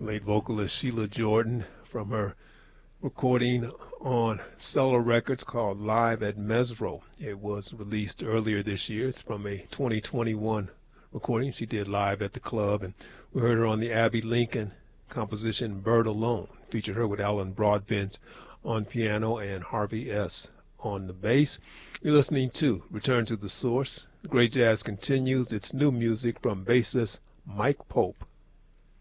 late vocalist Sheila Jordan from her recording on Cellar Records called Live at Mesro. It was released earlier this year. It's from a 2021 recording she did live at the club, and we heard her on the Abby Lincoln composition Bird Alone. Featured her with Alan Broadbent on piano and Harvey S. on the bass. You're listening to Return to the Source. The great jazz continues. It's new music from bassist Mike Pope.